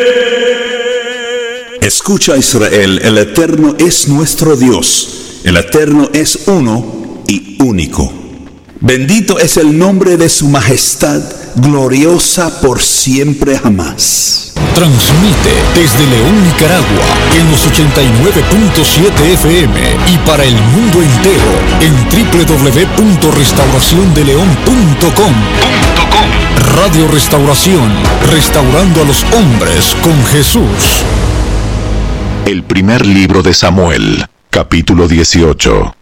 Escucha, Israel, el Eterno es nuestro Dios, el Eterno es uno y único. Bendito es el nombre de su majestad, gloriosa por siempre jamás. Transmite desde León, Nicaragua, en los 89.7 FM y para el mundo entero en www.restauraciondeleon.com. Radio Restauración, restaurando a los hombres con Jesús. El primer libro de Samuel, capítulo 18.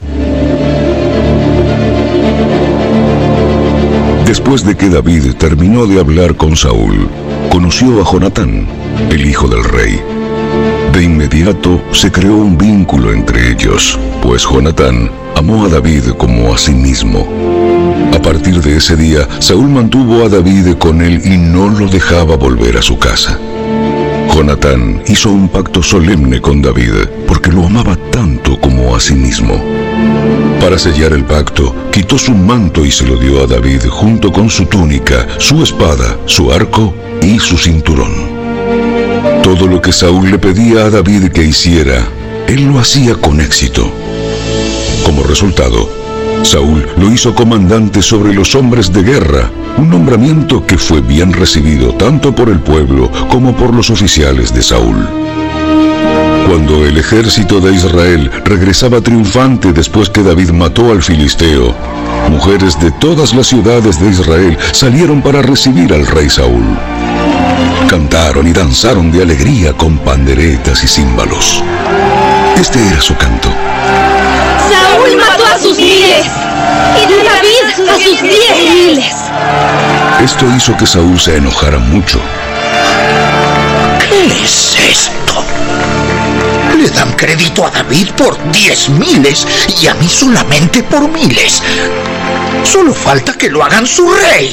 Después de que David terminó de hablar con Saúl, conoció a Jonatán, el hijo del rey. De inmediato se creó un vínculo entre ellos, pues Jonatán amó a David como a sí mismo. A partir de ese día, Saúl mantuvo a David con él y no lo dejaba volver a su casa. Jonatán hizo un pacto solemne con David, porque lo amaba tanto como a sí mismo. Para sellar el pacto, quitó su manto y se lo dio a David junto con su túnica, su espada, su arco y su cinturón. Todo lo que Saúl le pedía a David que hiciera, él lo hacía con éxito. Como resultado, Saúl lo hizo comandante sobre los hombres de guerra, un nombramiento que fue bien recibido tanto por el pueblo como por los oficiales de Saúl. Cuando el ejército de Israel regresaba triunfante después que David mató al filisteo, mujeres de todas las ciudades de Israel salieron para recibir al rey Saúl. Cantaron y danzaron de alegría con panderetas y címbalos. Este era su canto. Saúl mató a sus miles y David a sus 10,000. Esto hizo que Saúl se enojara mucho. ¿Qué es esto? Le dan crédito a David por 10,000 y a mí solamente por 1,000. Solo falta que lo hagan su rey.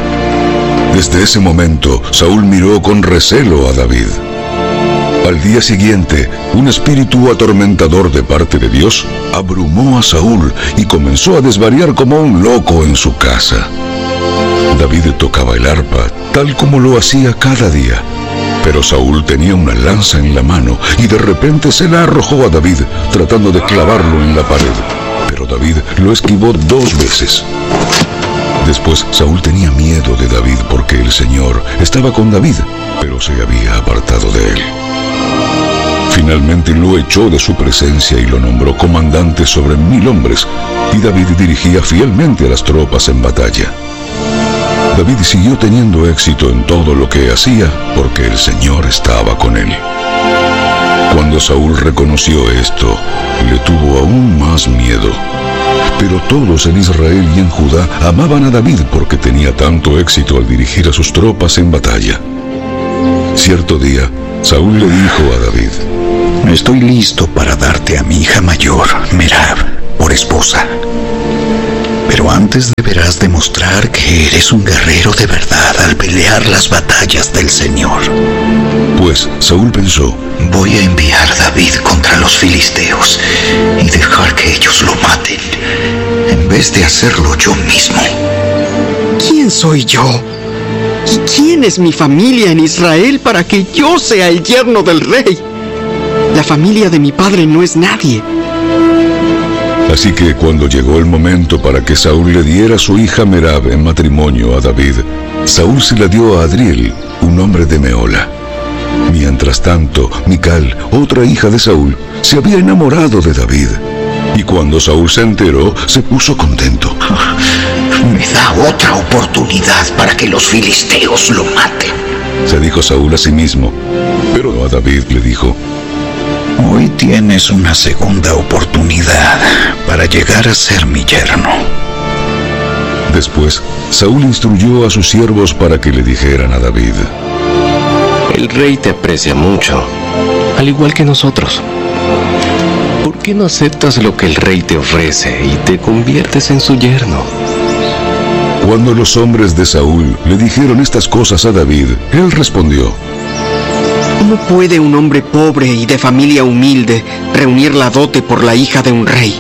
Desde ese momento, Saúl miró con recelo a David. Al día siguiente, un espíritu atormentador de parte de Dios abrumó a Saúl y comenzó a desvariar como un loco en su casa. David tocaba el arpa, tal como lo hacía cada día. Pero Saúl tenía una lanza en la mano y de repente se la arrojó a David, tratando de clavarlo en la pared. Pero David lo esquivó 2 veces. Después, Saúl tenía miedo de David porque el Señor estaba con David, pero se había apartado de él. Finalmente lo echó de su presencia y lo nombró comandante sobre 1,000 hombres, y David dirigía fielmente a las tropas en batalla. David siguió teniendo éxito en todo lo que hacía porque el Señor estaba con él. Cuando Saúl reconoció esto, le tuvo aún más miedo. Pero todos en Israel y en Judá amaban a David porque tenía tanto éxito al dirigir a sus tropas en batalla. Cierto día, Saúl le dijo a David: Estoy listo para darte a mi hija mayor, Merab, por esposa. Pero antes deberás demostrar que eres un guerrero de verdad al pelear las batallas del Señor. Pues Saúl pensó: voy a enviar a David contra los filisteos y dejar que ellos lo maten, en vez de hacerlo yo mismo. ¿Quién soy yo? ¿Y quién es mi familia en Israel para que yo sea el yerno del rey? La familia de mi padre no es nadie. Así que cuando llegó el momento para que Saúl le diera a su hija Merab en matrimonio a David, Saúl se la dio a Adriel, un hombre de Mehola. Mientras tanto, Mical, otra hija de Saúl, se había enamorado de David. Y cuando Saúl se enteró, se puso contento. Me da otra oportunidad para que los filisteos lo maten, se dijo Saúl a sí mismo. Pero a David le dijo: hoy tienes una segunda oportunidad para llegar a ser mi yerno. Después, Saúl instruyó a sus siervos para que le dijeran a David: el rey te aprecia mucho, al igual que nosotros. ¿Por qué no aceptas lo que el rey te ofrece y te conviertes en su yerno? Cuando los hombres de Saúl le dijeron estas cosas a David, él respondió: ¿cómo puede un hombre pobre y de familia humilde reunir la dote por la hija de un rey?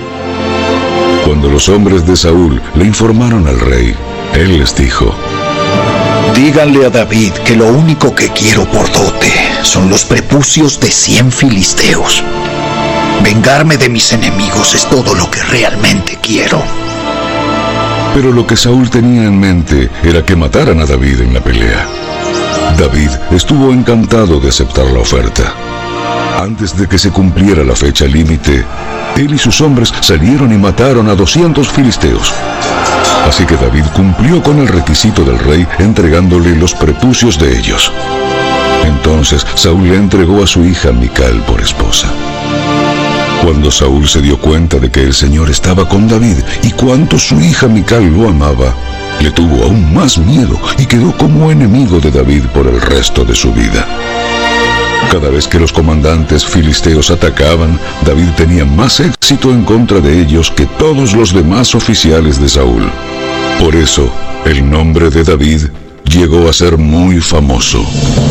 Cuando los hombres de Saúl le informaron al rey, él les dijo: Díganle a David que lo único que quiero por dote son los prepucios de 100 filisteos. Vengarme de mis enemigos es todo lo que realmente quiero. Pero lo que Saúl tenía en mente era que mataran a David en la pelea. David estuvo encantado de aceptar la oferta. Antes de que se cumpliera la fecha límite, él y sus hombres salieron y mataron a 200 filisteos. Así que David cumplió con el requisito del rey entregándole los prepucios de ellos. Entonces Saúl le entregó a su hija Mical por esposa. Cuando Saúl se dio cuenta de que el Señor estaba con David y cuánto su hija Mical lo amaba, le tuvo aún más miedo y quedó como enemigo de David por el resto de su vida. Cada vez que los comandantes filisteos atacaban, David tenía más éxito en contra de ellos que todos los demás oficiales de Saúl. Por eso, el nombre de David llegó a ser muy famoso.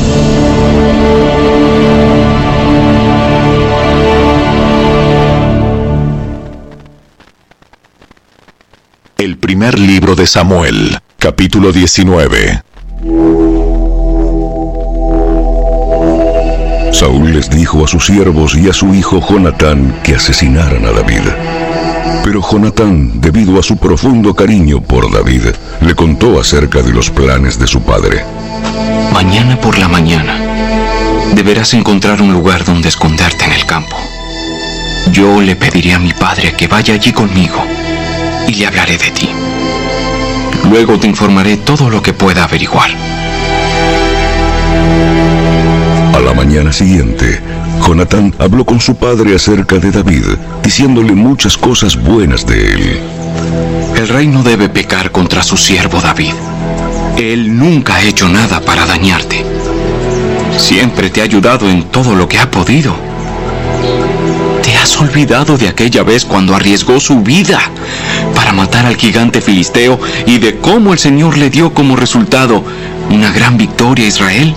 El primer libro de Samuel, capítulo 19. Saúl les dijo a sus siervos y a su hijo Jonatán que asesinaran a David. Pero Jonatán, debido a su profundo cariño por David, le contó acerca de los planes de su padre. Mañana por la mañana, deberás encontrar un lugar donde esconderte en el campo. Yo le pediré a mi padre que vaya allí conmigo y le hablaré de ti. Luego te informaré todo lo que pueda averiguar. A la mañana siguiente, Jonatán habló con su padre acerca de David, diciéndole muchas cosas buenas de él. El rey no debe pecar contra su siervo David. Él nunca ha hecho nada para dañarte. Siempre te ha ayudado en todo lo que ha podido. ¿Te has olvidado de aquella vez cuando arriesgó su vida para matar al gigante filisteo y de cómo el Señor le dio como resultado una gran victoria a Israel?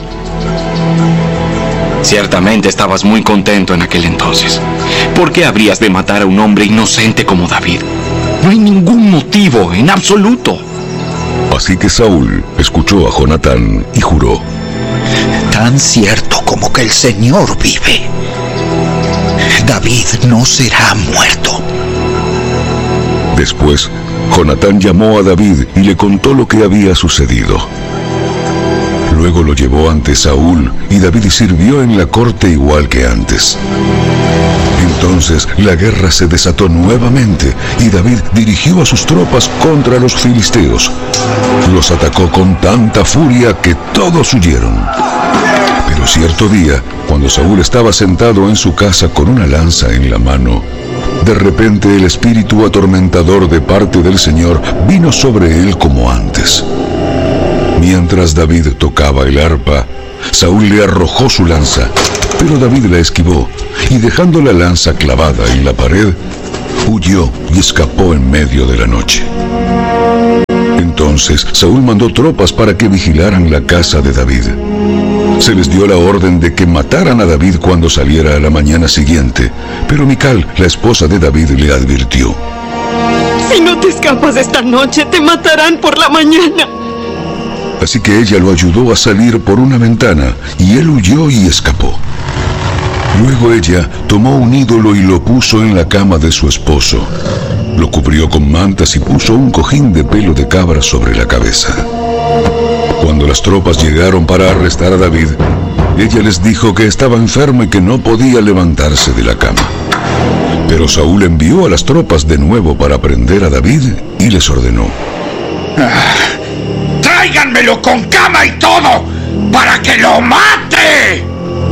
Ciertamente estabas muy contento en aquel entonces. ¿Por qué habrías de matar a un hombre inocente como David? No hay ningún motivo, en absoluto. Así que Saúl escuchó a Jonatán y juró: Tan cierto como que el Señor vive, David no será muerto. Después, Jonatán llamó a David y le contó lo que había sucedido. Luego lo llevó ante Saúl y David sirvió en la corte igual que antes. Entonces la guerra se desató nuevamente y David dirigió a sus tropas contra los filisteos. Los atacó con tanta furia que todos huyeron. Pero cierto día, cuando Saúl estaba sentado en su casa con una lanza en la mano, de repente el espíritu atormentador de parte del Señor vino sobre él como antes. Mientras David tocaba el arpa, Saúl le arrojó su lanza, pero David la esquivó y dejando la lanza clavada en la pared, huyó y escapó en medio de la noche. Entonces Saúl mandó tropas para que vigilaran la casa de David. Se les dio la orden de que mataran a David cuando saliera a la mañana siguiente, pero Mical, la esposa de David, le advirtió: Si no te escapas esta noche, te matarán por la mañana. Así que ella lo ayudó a salir por una ventana y él huyó y escapó. Luego ella tomó un ídolo y lo puso en la cama de su esposo. Lo cubrió con mantas y puso un cojín de pelo de cabra sobre la cabeza. Cuando las tropas llegaron para arrestar a David, ella les dijo que estaba enfermo y que no podía levantarse de la cama. Pero Saúl envió a las tropas de nuevo para prender a David y les ordenó: ¡Tráiganmelo con cama y todo, para que lo mate!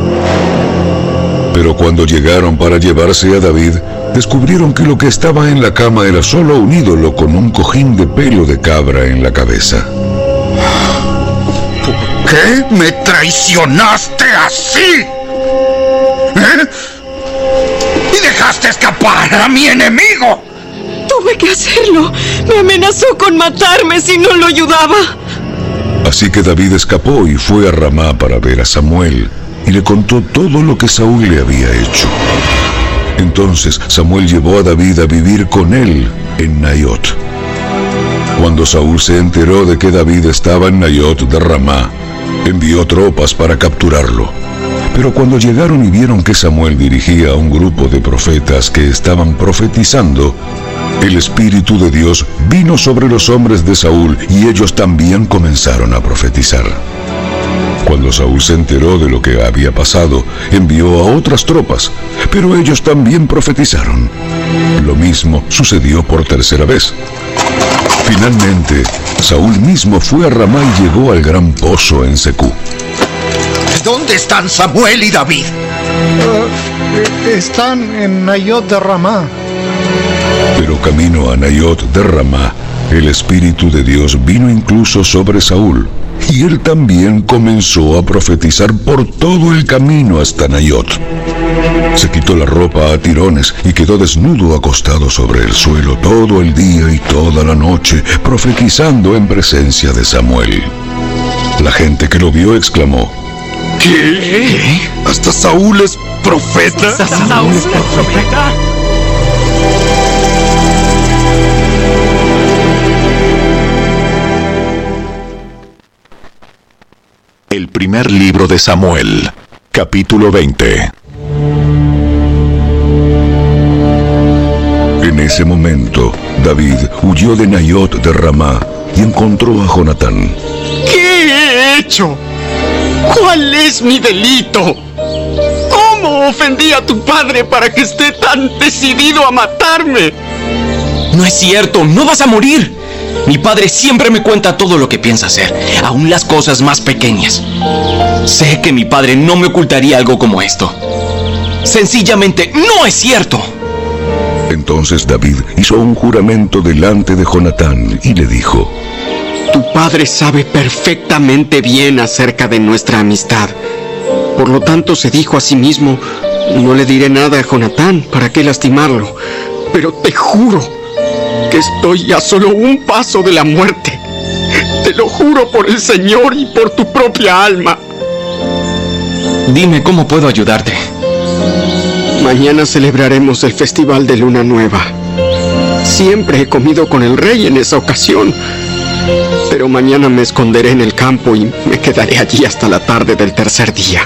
Pero cuando llegaron para llevarse a David, descubrieron que lo que estaba en la cama era solo un ídolo con un cojín de pelo de cabra en la cabeza. ¿Por qué me traicionaste así? Y dejaste escapar a mi enemigo. Tuve que hacerlo. Me amenazó con matarme si no lo ayudaba. Así que David escapó y fue a Ramá para ver a Samuel, y le contó todo lo que Saúl le había hecho. Entonces Samuel llevó a David a vivir con él en Naiot. Cuando Saúl se enteró de que David estaba en Nayot de Ramá, envió tropas para capturarlo. Pero cuando llegaron y vieron que Samuel dirigía a un grupo de profetas que estaban profetizando, el Espíritu de Dios vino sobre los hombres de Saúl y ellos también comenzaron a profetizar. Cuando Saúl se enteró de lo que había pasado, envió a otras tropas, pero ellos también profetizaron. Lo mismo sucedió por tercera vez. Finalmente, Saúl mismo fue a Ramá y llegó al gran pozo en Secú. ¿Dónde están Samuel y David? Están en Nayot de Ramá. Pero camino a Nayot de Ramá, el Espíritu de Dios vino incluso sobre Saúl, y él también comenzó a profetizar por todo el camino hasta Nayot. Se quitó la ropa a tirones y quedó desnudo acostado sobre el suelo todo el día y toda la noche, profetizando en presencia de Samuel. La gente que lo vio exclamó: ¿Qué? ¿Hasta Saúl es profeta? ¿Saúl es profeta? El primer libro de Samuel, capítulo 20. En ese momento, David huyó de Nayot de Ramá y encontró a Jonatán. ¿Qué he hecho? ¿Cuál es mi delito? ¿Cómo ofendí a tu padre para que esté tan decidido a matarme? No es cierto, no vas a morir. Mi padre siempre me cuenta todo lo que piensa hacer, aún las cosas más pequeñas. Sé que mi padre no me ocultaría algo como esto. Sencillamente, no es cierto. Entonces David hizo un juramento delante de Jonatán y le dijo: Tu padre sabe perfectamente bien acerca de nuestra amistad. Por lo tanto se dijo a sí mismo: no le diré nada a Jonatán, ¿para qué lastimarlo? Pero te juro que estoy a solo un paso de la muerte. Te lo juro por el Señor y por tu propia alma. Dime cómo puedo ayudarte. Mañana celebraremos el Festival de Luna Nueva. Siempre he comido con el rey en esa ocasión. Pero mañana me esconderé en el campo y me quedaré allí hasta la tarde del tercer día.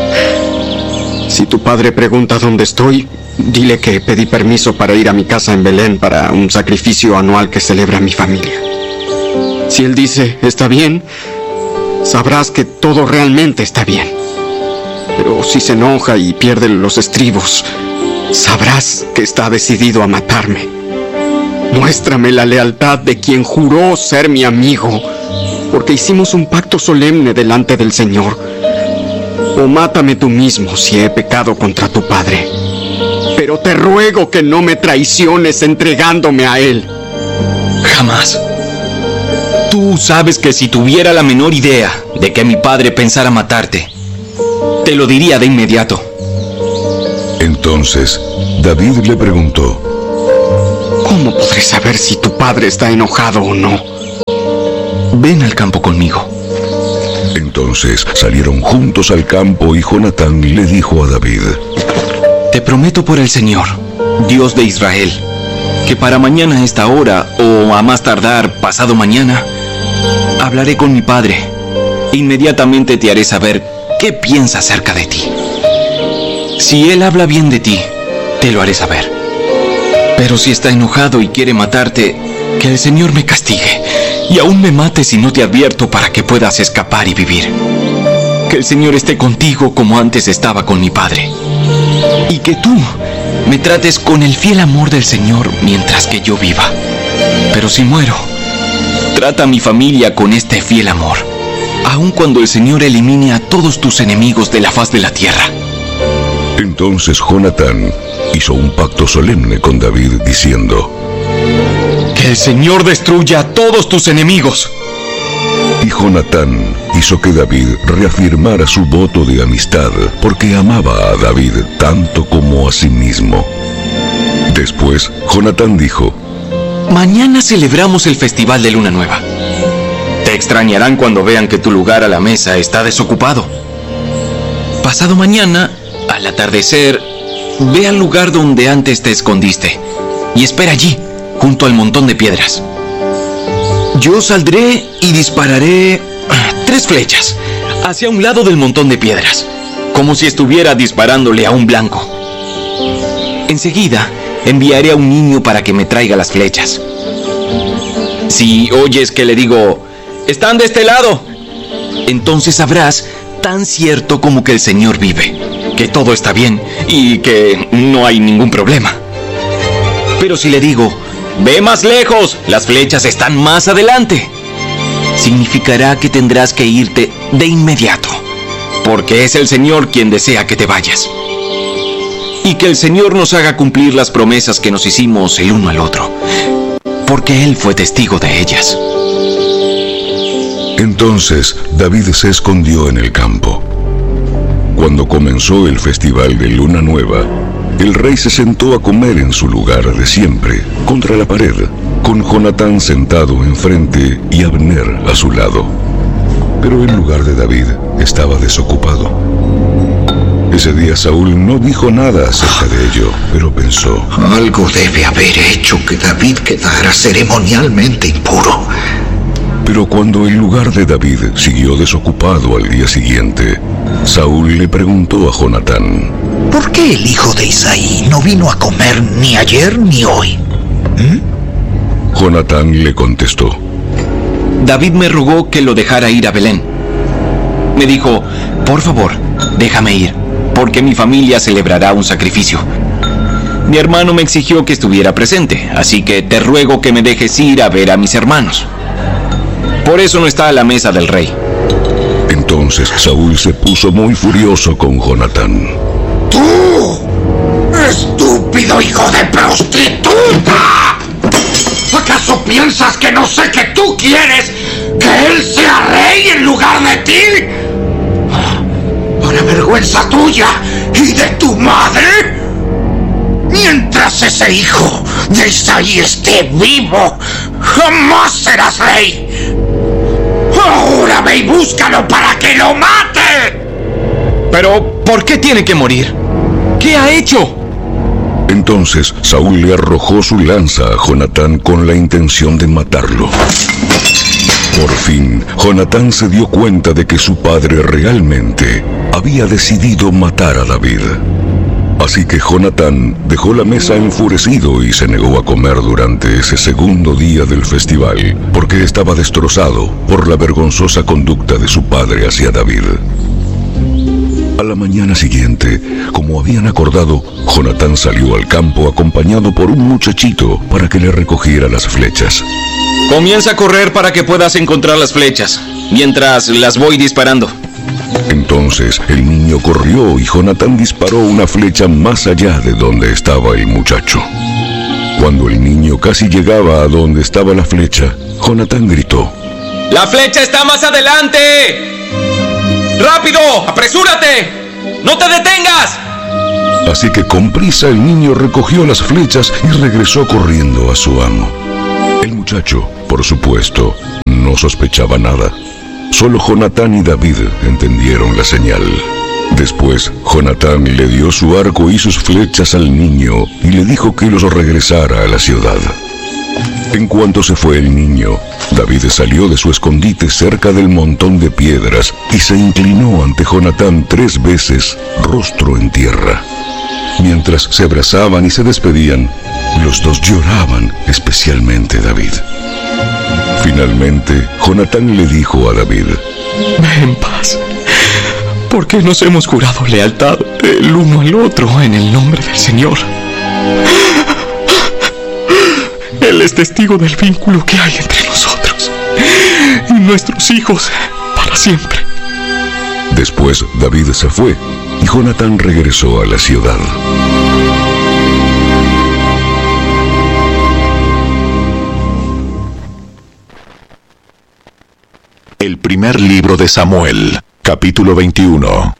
Si tu padre pregunta dónde estoy, dile que pedí permiso para ir a mi casa en Belén para un sacrificio anual que celebra mi familia. Si él dice, está bien, sabrás que todo realmente está bien. Pero si se enoja y pierde los estribos, sabrás que está decidido a matarme. Muéstrame la lealtad de quien juró ser mi amigo, porque hicimos un pacto solemne delante del Señor. O mátame tú mismo si he pecado contra tu padre. Pero te ruego que no me traiciones entregándome a él. Jamás. Tú sabes que si tuviera la menor idea de que mi padre pensara matarte, te lo diría de inmediato. Entonces David le preguntó: ¿Cómo podré saber si tu padre está enojado o no? Ven al campo conmigo. Entonces salieron juntos al campo y Jonatán le dijo a David: Te prometo por el Señor, Dios de Israel, que para mañana a esta hora, o a más tardar pasado mañana, hablaré con mi padre. Inmediatamente te haré saber qué piensa acerca de ti. Si él habla bien de ti, te lo haré saber. Pero si está enojado y quiere matarte, que el Señor me castigue, y aún me mate si no te advierto para que puedas escapar y vivir. Que el Señor esté contigo como antes estaba con mi padre. Y que tú me trates con el fiel amor del Señor mientras que yo viva. Pero si muero, trata a mi familia con este fiel amor, aun cuando el Señor elimine a todos tus enemigos de la faz de la tierra. Entonces Jonatán hizo un pacto solemne con David diciendo: Que el Señor destruya a todos tus enemigos. Y Jonatán hizo que David reafirmara su voto de amistad, porque amaba a David tanto como a sí mismo. Después, Jonatán dijo: Mañana celebramos el Festival de Luna Nueva. Te extrañarán cuando vean que tu lugar a la mesa está desocupado. Pasado mañana, al atardecer, ve al lugar donde antes te escondiste y espera allí, junto al montón de piedras. Yo saldré y dispararé 3 flechas hacia un lado del montón de piedras, como si estuviera disparándole a un blanco. Enseguida enviaré a un niño para que me traiga las flechas. Si oyes que le digo, están de este lado, entonces sabrás, tan cierto como que el Señor vive, que todo está bien y que no hay ningún problema. Pero si le digo, ve más lejos, las flechas están más adelante, significará que tendrás que irte de inmediato, porque es el Señor quien desea que te vayas. Y que el Señor nos haga cumplir las promesas que nos hicimos el uno al otro, porque Él fue testigo de ellas. Entonces David se escondió en el campo. Cuando comenzó el festival de Luna Nueva, el rey se sentó a comer en su lugar de siempre, contra la pared, con Jonatán sentado enfrente y Abner a su lado. Pero el lugar de David estaba desocupado. Ese día Saúl no dijo nada acerca de ello, pero pensó: algo debe haber hecho que David quedara ceremonialmente impuro. Pero cuando el lugar de David siguió desocupado al día siguiente, Saúl le preguntó a Jonatán: ¿por qué el hijo de Isaí no vino a comer ni ayer ni hoy? Jonatán le contestó: David me rogó que lo dejara ir a Belén. Me dijo, por favor, déjame ir, porque mi familia celebrará un sacrificio. Mi hermano me exigió que estuviera presente, así que te ruego que me dejes ir a ver a mis hermanos. Por eso no está a la mesa del rey. Entonces Saúl se puso muy furioso con Jonatán. ¡Tú! ¡Estúpido hijo de prostituta! ¿Acaso piensas que no sé que tú quieres que él sea rey en lugar de ti? Para vergüenza tuya y de tu madre. Mientras ese hijo de Isaí esté vivo, jamás serás rey. Ahora ve y búscalo para que lo mate. Pero, ¿por qué tiene que morir? ¿Qué ha hecho? Entonces Saúl le arrojó su lanza a Jonatán con la intención de matarlo. Por fin, Jonatán se dio cuenta de que su padre realmente había decidido matar a David. Así que Jonatán dejó la mesa enfurecido y se negó a comer durante ese segundo día del festival, porque estaba destrozado por la vergonzosa conducta de su padre hacia David. A la mañana siguiente, como habían acordado, Jonatán salió al campo acompañado por un muchachito para que le recogiera las flechas. Comienza a correr para que puedas encontrar las flechas, mientras las voy disparando. Entonces el niño corrió y Jonatán disparó una flecha más allá de donde estaba el muchacho. Cuando el niño casi llegaba a donde estaba la flecha, Jonatán gritó: ¡la flecha está más adelante! ¡Rápido! ¡Apresúrate! ¡No te detengas! Así que con prisa el niño recogió las flechas y regresó corriendo a su amo. El muchacho, por supuesto, no sospechaba nada. Solo Jonatán y David entendieron la señal. Después, Jonatán le dio su arco y sus flechas al niño y le dijo que los regresara a la ciudad. En cuanto se fue el niño, David salió de su escondite cerca del montón de piedras y se inclinó ante Jonatán 3 veces, rostro en tierra. Mientras se abrazaban y se despedían, los dos lloraban, especialmente David. Finalmente, Jonatán le dijo a David: ve en paz, porque nos hemos jurado lealtad el uno al otro en el nombre del Señor. Él es testigo del vínculo que hay entre nosotros y nuestros hijos para siempre. Después David se fue y Jonatán regresó a la ciudad. El primer libro de Samuel, capítulo 21.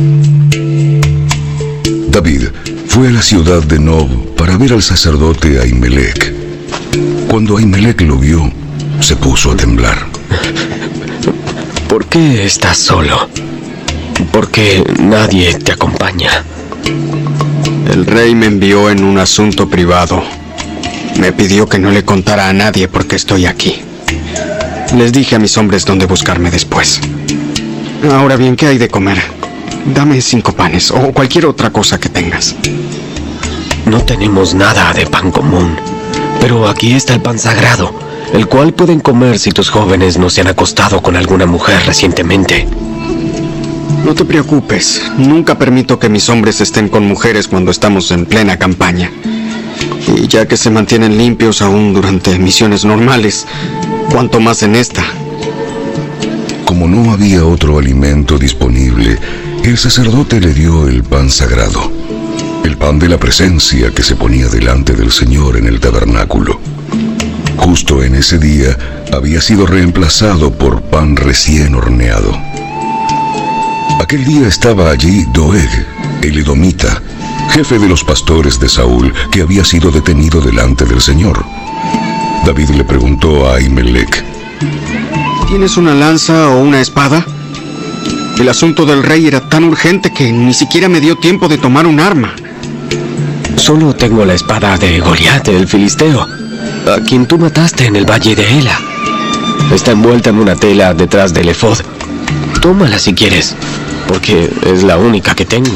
David fue a la ciudad de Nob para ver al sacerdote Ahimelech. Cuando Ahimelech lo vio, se puso a temblar. ¿Por qué estás solo? ¿Por qué nadie te acompaña? El rey me envió en un asunto privado. Me pidió que no le contara a nadie por qué estoy aquí. Les dije a mis hombres dónde buscarme después. Ahora bien, ¿qué hay de comer? Dame 5 panes o cualquier otra cosa que tengas. No tenemos nada de pan común, pero aquí está el pan sagrado, el cual pueden comer si tus jóvenes no se han acostado con alguna mujer recientemente. No te preocupes, nunca permito que mis hombres estén con mujeres cuando estamos en plena campaña. Y ya que se mantienen limpios aún durante misiones normales, cuanto más en esta. Como no había otro alimento disponible, el sacerdote le dio el pan sagrado, el pan de la presencia que se ponía delante del Señor en el tabernáculo. Justo en ese día había sido reemplazado por pan recién horneado. Aquel día estaba allí Doeg, el edomita, jefe de los pastores de Saúl, que había sido detenido delante del Señor. David le preguntó a Ahimelech: ¿Tienes una lanza o una espada? El asunto del rey era tan urgente que ni siquiera me dio tiempo de tomar un arma. Solo tengo la espada de Goliat, el filisteo, a quien tú mataste en el valle de Ela. Está envuelta en una tela detrás del efod. Tómala si quieres, porque es la única que tengo.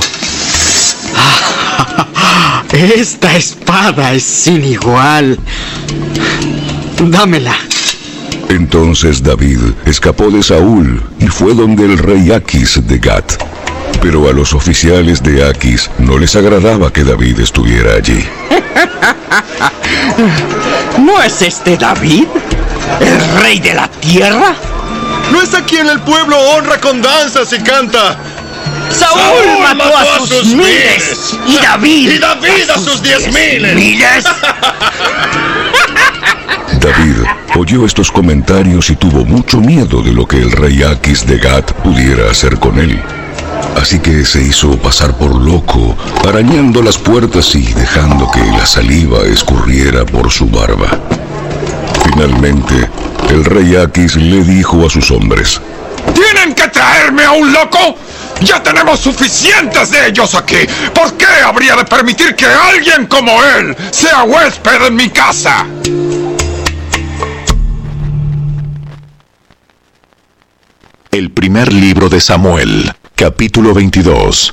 Esta espada es sin igual. Dámela. Entonces David escapó de Saúl y fue donde el rey Aquis de Gat. Pero a los oficiales de Aquis no les agradaba que David estuviera allí. ¿No es este David, el rey de la tierra? ¿No es aquí en el pueblo honra con danzas y canta? Saúl mató a sus miles y David a sus 10,000. ¿Miles? David oyó estos comentarios y tuvo mucho miedo de lo que el rey Aquis de Gat pudiera hacer con él. Así que se hizo pasar por loco, arañando las puertas y dejando que la saliva escurriera por su barba. Finalmente, el rey Aquis le dijo a sus hombres: ¿Tienen que traerme a un loco? ¡Ya tenemos suficientes de ellos aquí! ¿Por qué habría de permitir que alguien como él sea huésped en mi casa? El primer libro de Samuel, capítulo 22.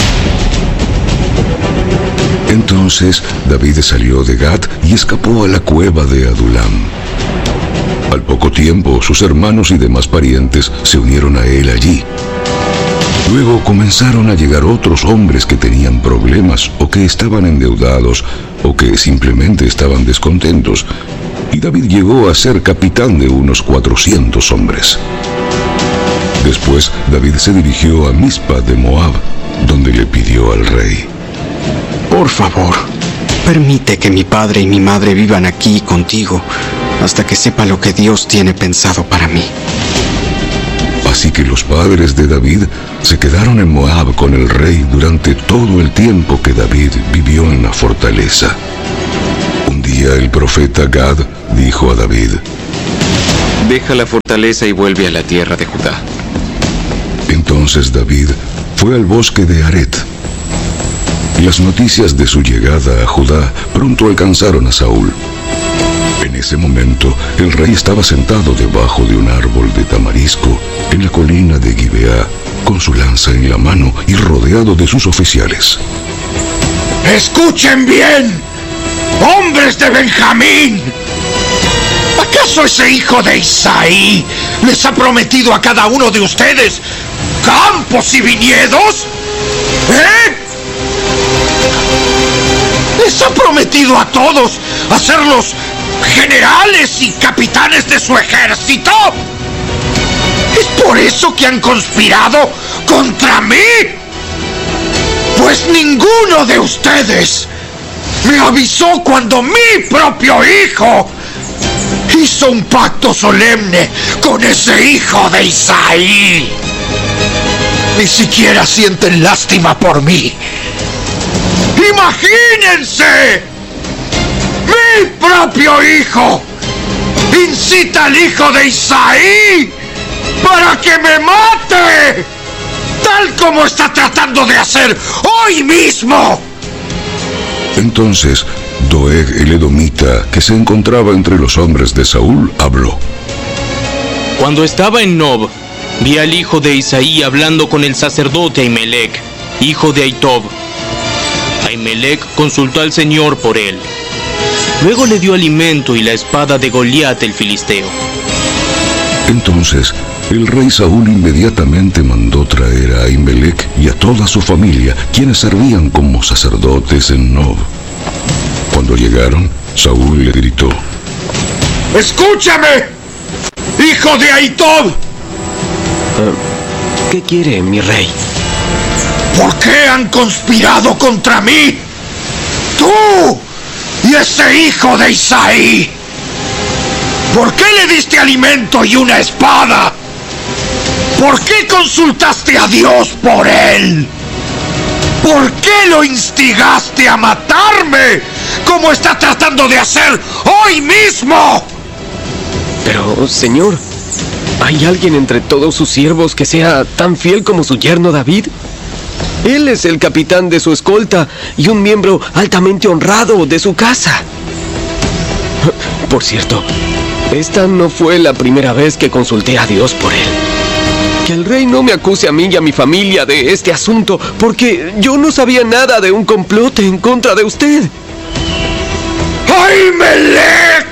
Entonces David salió de Gat y escapó a la cueva de Adulam. Al poco tiempo, sus hermanos y demás parientes se unieron a él allí. Luego comenzaron a llegar otros hombres que tenían problemas o que estaban endeudados o que simplemente estaban descontentos, y David llegó a ser capitán de unos 400 hombres. Después, David se dirigió a Mizpa de Moab, donde le pidió al rey: Por favor, permite que mi padre y mi madre vivan aquí contigo hasta que sepa lo que Dios tiene pensado para mí. Así que los padres de David se quedaron en Moab con el rey durante todo el tiempo que David vivió en la fortaleza. Un día el profeta Gad dijo a David: Deja la fortaleza y vuelve a la tierra de Judá. Entonces David fue al bosque de Aret. Las noticias de su llegada a Judá pronto alcanzaron a Saúl. En ese momento, el rey estaba sentado debajo de un árbol de tamarisco en la colina de Gibeá, con su lanza en la mano y rodeado de sus oficiales. ¡Escuchen bien, hombres de Benjamín! ¿Acaso ese hijo de Isaí les ha prometido a cada uno de ustedes campos y viñedos? ¿Les ha prometido a todos hacerlos generales y capitanes de su ejército? ¿Es por eso que han conspirado contra mí? Pues ninguno de ustedes me avisó cuando mi propio hijo hizo un pacto solemne con ese hijo de Isaí. Ni siquiera sienten lástima por mí. ¡Imagínense! ¡Mi propio hijo incita al hijo de Isaí para que me mate! Tal como está tratando de hacer hoy mismo. Entonces, Doeg el edomita, que se encontraba entre los hombres de Saúl, habló: Cuando estaba en Nob, vi al hijo de Isaí hablando con el sacerdote Ahimelech, hijo de Ahitob. Ahimelech consultó al Señor por él. Luego le dio alimento y la espada de Goliat el filisteo. Entonces el rey Saúl inmediatamente mandó traer a Ahimelech y a toda su familia, quienes servían como sacerdotes en Nob. Cuando llegaron, Saúl le gritó: ¡Escúchame, hijo de Ahitob! ¿Qué quiere, mi rey? ¿Por qué han conspirado contra mí? ¡Tú y ese hijo de Isaí! ¿Por qué le diste alimento y una espada? ¿Por qué consultaste a Dios por él? ¿Por qué lo instigaste a matarme, como está tratando de hacer hoy mismo? Pero, señor, ¿hay alguien entre todos sus siervos que sea tan fiel como su yerno David? Él es el capitán de su escolta y un miembro altamente honrado de su casa. Por cierto, esta no fue la primera vez que consulté a Dios por él. Que el rey no me acuse a mí y a mi familia de este asunto, porque yo no sabía nada de un complot en contra de usted. ¡Ahimelech!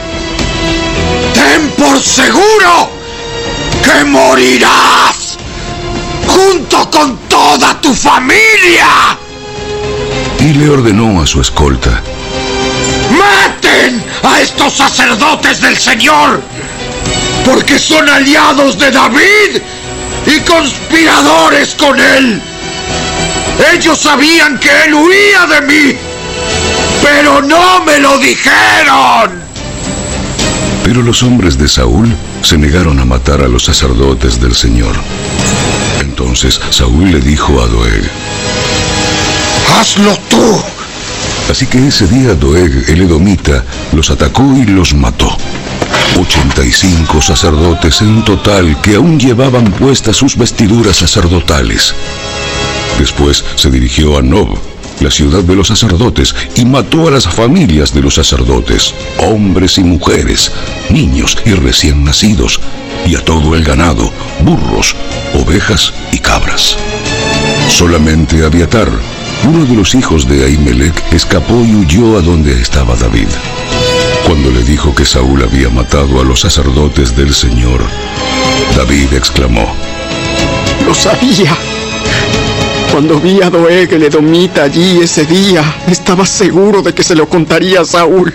¡Ten por seguro que morirás junto con toda tu familia! Y le ordenó a su escolta: ¡Maten a estos sacerdotes del Señor! Porque son aliados de David y conspiradores con él. Ellos sabían que él huía de mí, pero no me lo dijeron. Pero los hombres de Saúl se negaron a matar a los sacerdotes del Señor. Entonces Saúl le dijo a Doeg: ¡Hazlo tú! Así que ese día Doeg el edomita los atacó y los mató. 85 sacerdotes en total, que aún llevaban puestas sus vestiduras sacerdotales. Después se dirigió a Nob, la ciudad de los sacerdotes, y mató a las familias de los sacerdotes, hombres y mujeres, niños y recién nacidos, y a todo el ganado, burros, ovejas y cabras. Solamente Abiatar, uno de los hijos de Ahimelech, escapó y huyó a donde estaba David. Cuando le dijo que Saúl había matado a los sacerdotes del Señor, David exclamó: ¡Lo sabía! Cuando vi a Doeg el edomita allí ese día, estaba seguro de que se lo contaría a Saúl.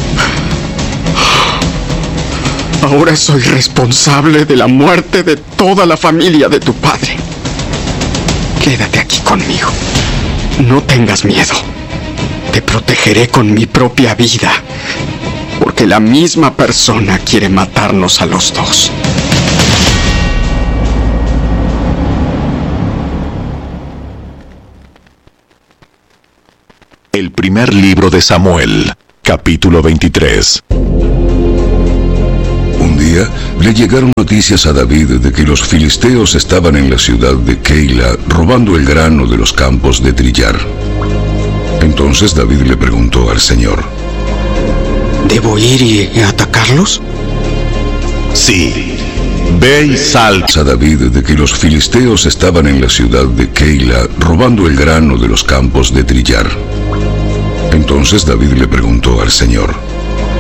Ahora soy responsable de la muerte de toda la familia de tu padre. Quédate aquí conmigo. No tengas miedo. Te protegeré con mi propia vida, porque la misma persona quiere matarnos a los dos. El primer libro de Samuel, capítulo 23. Un día le llegaron noticias a David de que los filisteos estaban en la ciudad de Keila robando el grano de los campos de trillar. Entonces David le preguntó al Señor: ¿Debo ir y atacarlos? Sí. Ve y salta a David de que los filisteos estaban en la ciudad de Keila robando el grano de los campos de trillar. Entonces David le preguntó al Señor: